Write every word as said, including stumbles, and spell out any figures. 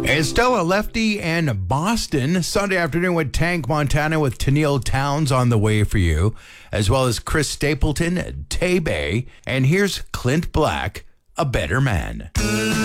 Estella Lefty and Boston Sunday afternoon with Tank Montana with Tennille Towns on the way for you, as well as Chris Stapleton, Tay Bay, and here's Clint Black, A Better Man.